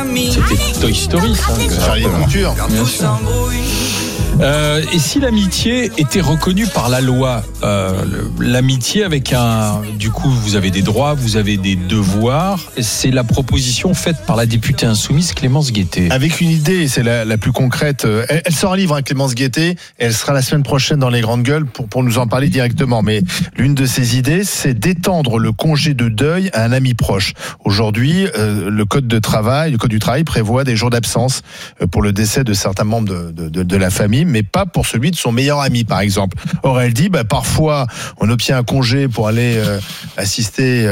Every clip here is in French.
C'était Toy Story, ça. Charlie Couture. Bien sûr. Et si l'amitié était reconnue par la loi, l'amitié avec du coup, vous avez des droits, vous avez des devoirs. C'est la proposition faite par la députée insoumise Clémence Guettet. Avec une idée, c'est la plus concrète. Elle sort un livre, Clémence Guettet, et elle sera la semaine prochaine dans les grandes gueules pour nous en parler directement. Mais l'une de ses idées, c'est d'étendre le congé de deuil à un ami proche. Aujourd'hui, le code du travail prévoit des jours d'absence pour le décès de certains membres de la famille, mais pas pour celui de son meilleur ami, par exemple. Or, elle dit, parfois, on obtient un congé pour aller assister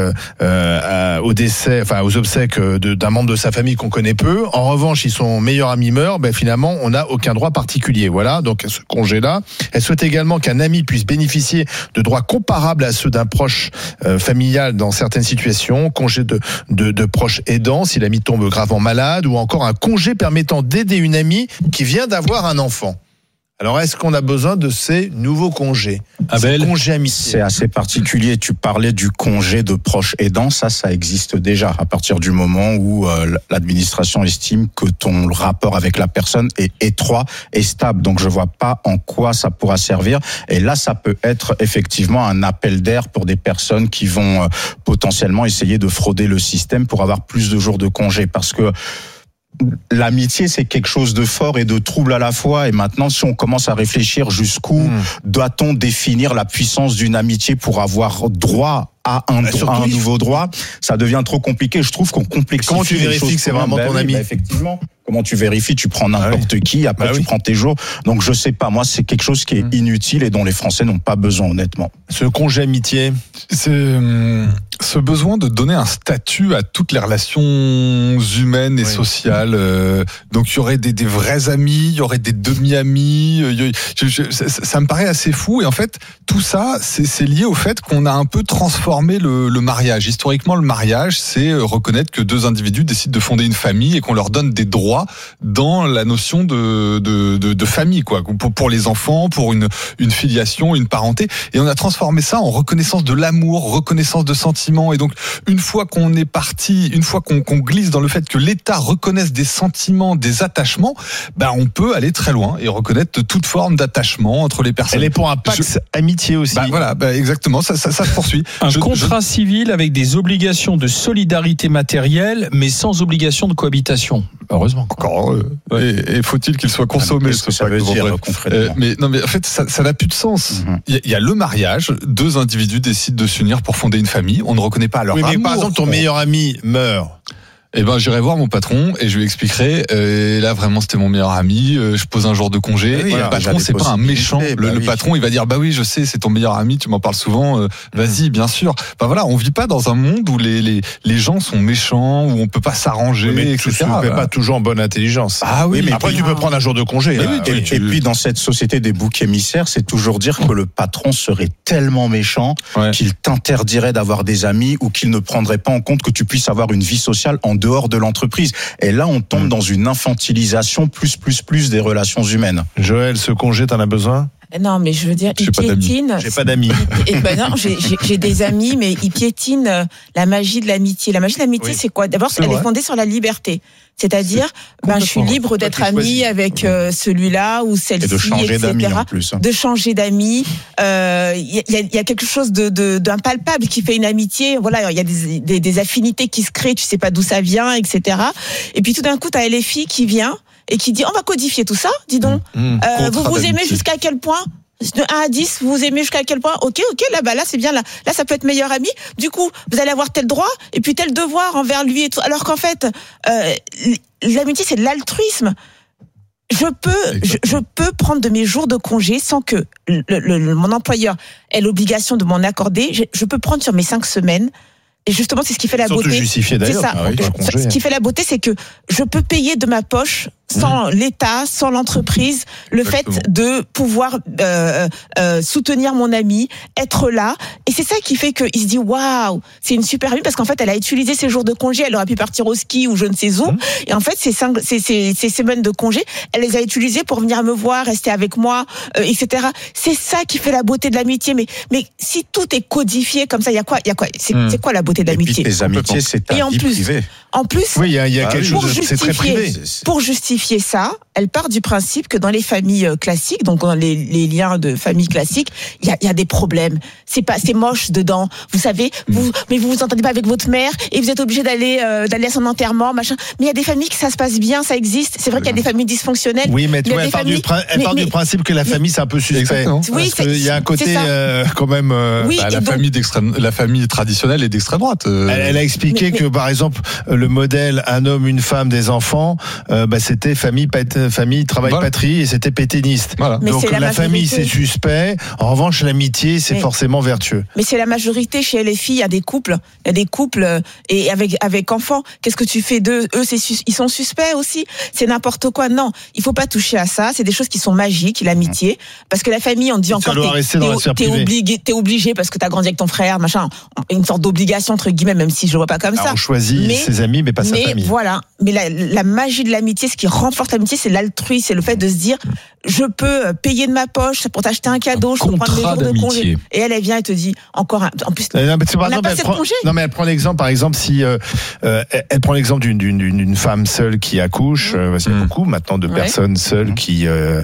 au décès, enfin aux obsèques d'un membre de sa famille qu'on connaît peu. En revanche, si son meilleur ami meurt, finalement, on n'a aucun droit particulier. Voilà, donc ce congé-là. Elle souhaite également qu'un ami puisse bénéficier de droits comparables à ceux d'un proche familial dans certaines situations, congé de proche aidant si l'ami tombe gravement malade, ou encore un congé permettant d'aider une amie qui vient d'avoir un enfant. Alors, est-ce qu'on a besoin de ces nouveaux congés? Abel, congé amitié. C'est assez particulier. Tu parlais du congé de proche aidant. Ça existe déjà à partir du moment où l'administration estime que ton rapport avec la personne est étroit et stable. Donc, je vois pas en quoi ça pourra servir. Et là, ça peut être effectivement un appel d'air pour des personnes qui vont potentiellement essayer de frauder le système pour avoir plus de jours de congé. Parce que l'amitié, c'est quelque chose de fort et de trouble à la fois. Et maintenant, si on commence à réfléchir jusqu'où doit-on définir la puissance d'une amitié pour avoir droit à un nouveau droit, ça devient trop compliqué. Je trouve qu'on complexifie. Comment tu vérifies que c'est vraiment ton ami? Effectivement. Comment tu vérifies? Tu prends n'importe qui, après tu prends tes jours. Donc je sais pas, moi c'est quelque chose qui est inutile et dont les Français n'ont pas besoin, honnêtement. Ce congé amitié, c'est ce besoin de donner un statut à toutes les relations humaines et sociales. Donc il y aurait des vrais amis, il y aurait des demi-amis. Ça me paraît assez fou. Et en fait, tout ça, c'est lié au fait qu'on a un peu transformé le mariage. Historiquement, le mariage, c'est reconnaître que deux individus décident de fonder une famille et qu'on leur donne des droits dans la notion de famille, quoi. Pour les enfants, pour une filiation, une parenté. Et on a transformé ça en reconnaissance de l'amour, reconnaissance de sentiments. Et donc, une fois qu'on est parti, une fois qu'on glisse dans le fait que l'État reconnaisse des sentiments, des attachements, on peut aller très loin et reconnaître toute forme d'attachement entre les personnes. Elle est pour un Pax amitié aussi. Exactement, ça se poursuit. Un contrat civil avec des obligations de solidarité matérielle, mais sans obligation de cohabitation. Heureusement. Encore et faut-il qu'il soit consommé? Qu'est-ce que ça veut dire concrètement? Mais en fait, ça n'a plus de sens. Il y a le mariage, deux individus décident de s'unir pour fonder une famille. On ne reconnaît pas leur amour. Mais par exemple, ton meilleur ami meurt. J'irai voir mon patron et je lui expliquerai. Et là, vraiment, c'était mon meilleur ami. Je pose un jour de congé. Et le patron, c'est pas un méchant. Le patron, il va dire, oui, je sais, c'est ton meilleur ami. Tu m'en parles souvent. Vas-y, bien sûr. On vit pas dans un monde où les gens sont méchants, où on peut pas s'arranger, etc. Tu ne fais pas toujours en bonne intelligence. Mais après, tu peux prendre un jour de congé. Et puis, dans cette société des boucs émissaires, c'est toujours dire que le patron serait tellement méchant qu'il t'interdirait d'avoir des amis ou qu'il ne prendrait pas en compte que tu puisses avoir une vie sociale en dehors de l'entreprise. Et là, on tombe dans une infantilisation plus des relations humaines. Joël, ce congé, t'en as besoin? Non, mais je veux dire, il piétine. J'ai pas d'amis. Non, j'ai des amis, mais il piétine la magie de l'amitié. La magie de l'amitié, c'est quoi? D'abord, elle est fondée sur la liberté. C'est-à-dire, je suis libre d'être amie avec celui-là ou celle-ci, et de changer etc. d'amis en plus. De changer d'amis. Il y a quelque chose d'impalpable qui fait une amitié. Voilà, il y a des affinités qui se créent. Tu sais pas d'où ça vient, etc. Et puis tout d'un coup, t'as LFI qui vient et qui dit, on va codifier tout ça, dis donc. Vous vous aimez jusqu'à quel point? De 1 à 10, vous aimez jusqu'à quel point? Ok, là, c'est bien, là, ça peut être meilleur ami. Du coup, vous allez avoir tel droit, et puis tel devoir envers lui et tout. Alors qu'en fait, l'amitié, c'est de l'altruisme. Je peux prendre de mes jours de congé sans que mon employeur ait l'obligation de m'en accorder. Je peux prendre sur mes 5 semaines. Et justement, c'est ce qui fait la beauté. Justifié d'ailleurs. C'est ça. Ce qui fait la beauté, c'est que je peux payer de ma poche, sans l'État, sans l'entreprise, le fait de pouvoir soutenir mon ami, être là. Et c'est ça qui fait qu'il se dit waouh, c'est une super amie parce qu'en fait, elle a utilisé ses jours de congé. Elle aurait pu partir au ski ou je ne sais où. Et en fait, ces semaines de congé, elle les a utilisées pour venir me voir, rester avec moi, etc. C'est ça qui fait la beauté de l'amitié. Mais si tout est codifié comme ça, il y a quoi? C'est quoi la beauté de l'amitié? Et puis tes amitiés, c'est ta vie privée. En plus, Oui, il y a quelque chose, c'est très privé. Pour justifier ça, elle part du principe que dans les familles classiques, donc dans les liens de famille classiques, il y a des problèmes. C'est moche dedans. Vous savez, mais vous entendez pas avec votre mère et vous êtes obligé d'aller à son enterrement, machin. Mais il y a des familles que ça se passe bien, ça existe. C'est vrai qu'il y a des familles dysfonctionnelles. Oui, mais elle part du principe que la famille c'est un peu suspect. Exactement. Oui, parce qu'il y a un côté quand même. Oui, la famille traditionnelle est d'extrême droite. Elle a expliqué que par exemple le modèle un homme, une femme, des enfants, c'était famille, travail, voilà. Patrie, et c'était pétainiste. Voilà. Mais donc c'est la famille c'est suspect. En revanche, l'amitié c'est forcément vertueux. Mais c'est la majorité chez les filles. Il y a des couples et avec enfants. Qu'est-ce que tu fais d'eux? Eux, ils sont suspects aussi. C'est n'importe quoi. Non, il faut pas toucher à ça. C'est des choses qui sont magiques, l'amitié. Parce que la famille, on dit encore t'es obligé parce que t'as grandi avec ton frère, machin. Une sorte d'obligation entre guillemets, même si je le vois pas comme ça. On choisit ses amis, mais pas sa famille. Voilà. Mais la magie de l'amitié, ce qui renforce l'amitié, c'est l'altruisme, c'est le fait de se dire, je peux payer de ma poche pour t'acheter un cadeau, je peux prendre des jours de congé. Et elle vient et te dit encore en plus. Elle prend l'exemple, par exemple, si elle prend l'exemple d'une femme seule qui accouche, c'est beaucoup maintenant de personnes seules qui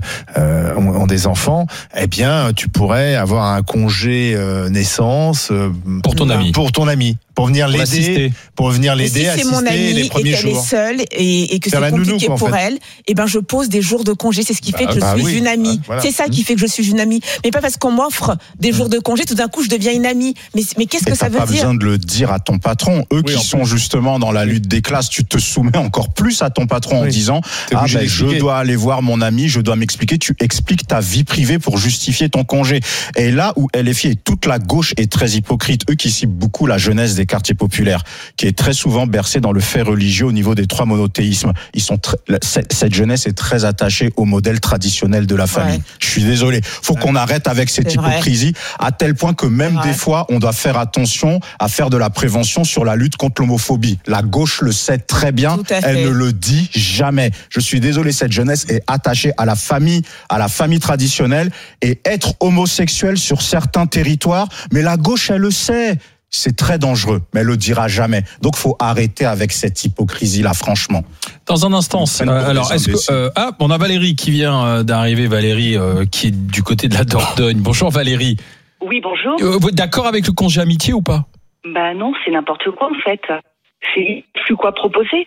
ont des enfants. Eh bien, tu pourrais avoir un congé naissance pour ton ami. Pour venir l'aider, si assister c'est mon amie les premiers et qu'elle jours. est seule et que c'est compliqué pour elle, et ben je pose des jours de congé. C'est ce qui fait que je suis une amie. Voilà. C'est ça qui fait que je suis une amie. Mais pas parce qu'on m'offre des jours de congé, tout d'un coup je deviens une amie. Mais qu'est-ce que ça veut dire? T'as pas besoin de le dire à ton patron. Eux qui sont justement dans la lutte des classes, tu te soumets encore plus à ton patron en disant je dois aller voir mon ami, je dois m'expliquer. Tu expliques ta vie privée pour justifier ton congé. Et là où LFI et toute la gauche est très hypocrite, eux qui ciblent beaucoup la jeunesse des quartiers populaires, qui est très souvent bercée dans le fait religieux au niveau des 3 monothéismes. Cette jeunesse est très attachée au modèle traditionnel de la famille. Je suis désolé. Faut qu'on arrête avec cette hypocrisie, à tel point que même des fois, on doit faire attention à faire de la prévention sur la lutte contre l'homophobie. La gauche le sait très bien. Elle ne le dit jamais. Je suis désolé, cette jeunesse est attachée à la famille traditionnelle, et être homosexuel sur certains territoires, mais la gauche, elle le sait. C'est très dangereux, mais elle le dira jamais. Donc, faut arrêter avec cette hypocrisie-là, franchement. Dans un instant, alors est-ce que on a Valérie qui vient d'arriver, Valérie qui est du côté de la Dordogne. Bonjour Valérie. Oui, bonjour. Vous êtes d'accord avec le congé amitié ou pas? Bah non, c'est n'importe quoi en fait. C'est plus quoi proposer.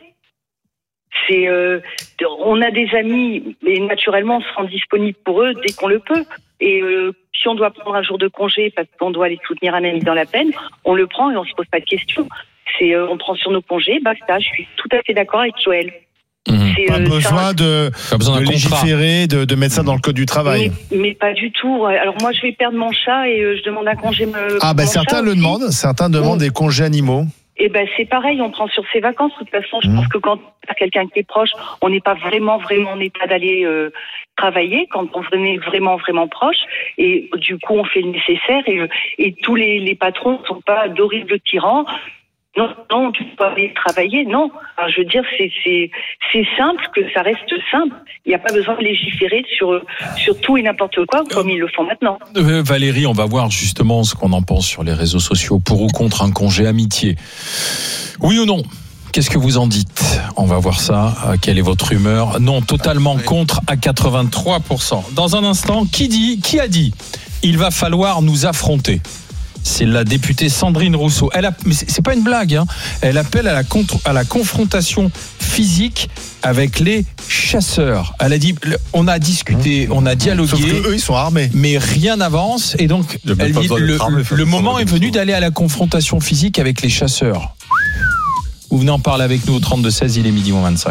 On a des amis, et naturellement on se rend disponible pour eux dès qu'on le peut. Et si on doit prendre un jour de congé parce qu'on doit aller soutenir un ami dans la peine, on le prend et on se pose pas de questions. On prend sur nos congés, basta. Je suis tout à fait d'accord avec Joël. Pas besoin de légiférer, de mettre ça dans le code du travail. Mais pas du tout. Alors moi, je vais perdre mon chat et je demande un congé. Certains le demandent. Certains demandent des congés animaux. Et c'est pareil, on prend sur ses vacances. De toute façon, je pense que quand on a quelqu'un qui est proche, on n'est pas vraiment en état d'aller travailler. Quand on est vraiment proche, et du coup, on fait le nécessaire. Et tous les patrons ne sont pas d'horribles tyrans. Non, tu peux pas aller travailler, non. Alors, je veux dire, c'est simple, que ça reste simple. Il n'y a pas besoin de légiférer sur tout et n'importe quoi, comme ils le font maintenant. Valérie, on va voir justement ce qu'on en pense sur les réseaux sociaux, pour ou contre un congé amitié. Oui ou non? Qu'est-ce que vous en dites? On va voir ça. Quelle est votre humeur? Non, totalement contre à 83%. Dans un instant, qui a dit il va falloir nous affronter? C'est la députée Sandrine Rousseau. Mais c'est pas une blague, hein. Elle appelle à la confrontation physique avec les chasseurs. Elle a dit, on a discuté, on a dialogué. Sauf que eux, ils sont armés. Mais rien n'avance. Et donc, elle dit, le moment est venu d'aller à la confrontation physique avec les chasseurs. Vous venez en parler avec nous au 32-16, il est midi moins 25.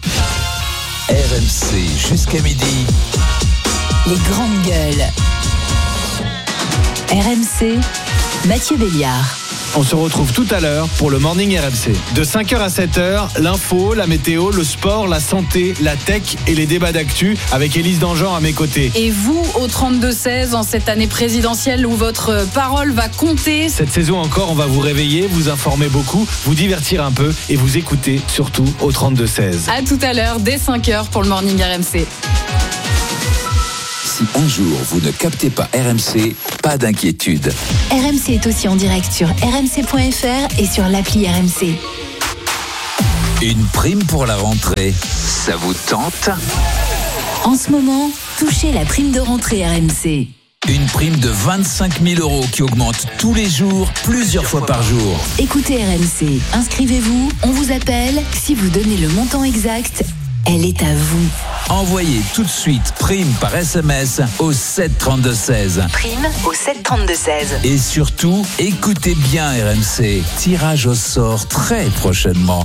RMC jusqu'à midi. Les grandes gueules. RMC, Mathieu Béliard. On se retrouve tout à l'heure pour le Morning RMC. De 5h à 7h, l'info, la météo, le sport, la santé, la tech et les débats d'actu avec Élise Dangean à mes côtés. Et vous, au 32-16, en cette année présidentielle où votre parole va compter. Cette saison encore, on va vous réveiller, vous informer beaucoup, vous divertir un peu et vous écouter surtout au 32-16. À tout à l'heure, dès 5h pour le Morning RMC. Si un jour vous ne captez pas RMC, pas d'inquiétude. RMC est aussi en direct sur rmc.fr et sur l'appli RMC. Une prime pour la rentrée, ça vous tente ? En ce moment, touchez la prime de rentrée RMC. Une prime de 25 000 € qui augmente tous les jours, plusieurs fois par jour. Écoutez RMC, inscrivez-vous, on vous appelle. Si vous donnez le montant exact, elle est à vous. Envoyez tout de suite prime par SMS au 7 32 16. Prime au 7 32 16. Et surtout, écoutez bien RMC. Tirage au sort très prochainement.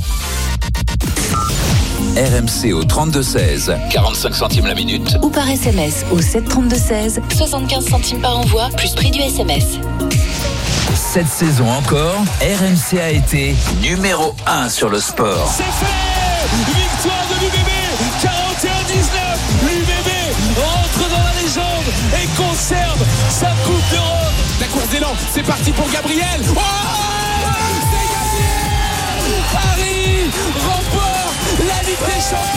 RMC au 32 16, 45 centimes la minute. Ou par SMS au 7 32 16, 75 centimes par envoi, plus prix du SMS. Cette saison encore, RMC a été numéro 1 sur le sport. C'est fait! Victoire de l'UBB, 41-19. L'UBB rentre dans la légende et conserve sa Coupe d'Europe. La course d'élan, c'est parti pour Gabriel. Oh, c'est gagné! Paris remporte la Ligue des Champions.